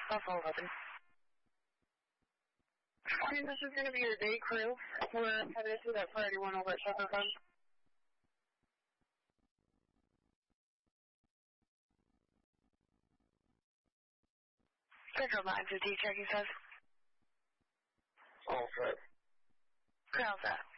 Buffalo 11. And this is going to be your day crew. We're headed to that priority one over at Shepherd Farm. Central 950, checking says. All set. How's that?